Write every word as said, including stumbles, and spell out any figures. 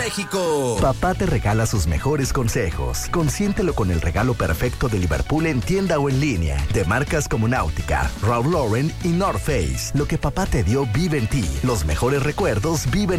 México. Papá te regala sus mejores consejos. Consiéntelo con el regalo perfecto de Liverpool en tienda o en línea. De marcas como Náutica, Ralph Lauren y North Face. Lo que papá te dio vive en ti. Los mejores recuerdos viven